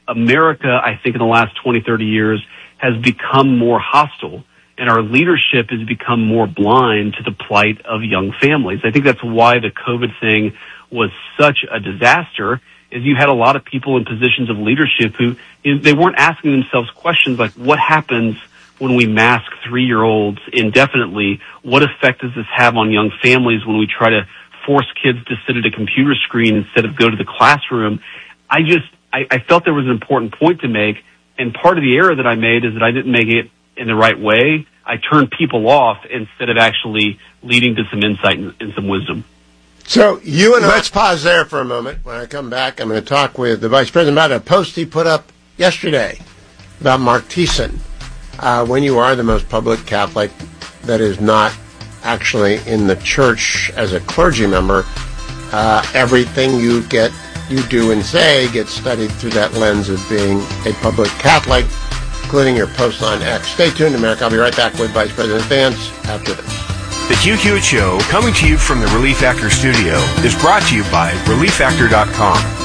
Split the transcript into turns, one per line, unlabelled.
America, I think in the last 20, 30 years, has become more hostile, and our leadership has become more blind to the plight of young families. I think that's why the COVID thing was such a disaster, is you had a lot of people in positions of leadership who, they weren't asking themselves questions like, what happens when we mask 3-year-olds indefinitely? What effect does this have on young families when we try to force kids to sit at a computer screen instead of go to the classroom? I felt there was an important point to make, and part of the error that I made is that I didn't make it in the right way. I turned people off instead of actually leading to some insight and some wisdom.
So let's pause there for a moment. When I come back, I'm going to talk with the Vice President about a post he put up yesterday about Mark Thiessen. When you are the most public Catholic that is not actually in the church as a clergy member, everything you do and say gets studied through that lens of being a public Catholic, including your posts on X. Stay tuned, America. I'll be right back with Vice President Vance after this.
The Hugh Hewitt Show, coming to you from the Relief Factor studio, is brought to you by ReliefFactor.com.